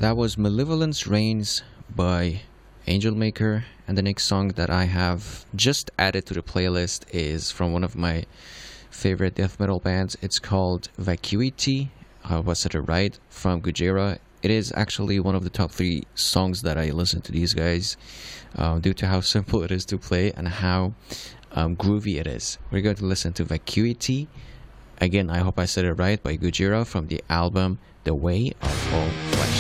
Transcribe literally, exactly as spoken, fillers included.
That was Malevolence Reigns by Angel Maker, and the next song that I have just added to the playlist is from one of my favorite death metal bands. It's called Vacuity. Uh, was it right? From Gojira. It is actually one of the top three songs that I listen to these guys, uh, due to how simple it is to play and how um, groovy it is. We're going to listen to Vacuity. Again, I hope I said it right, by Gojira from the album The Way of All Flesh.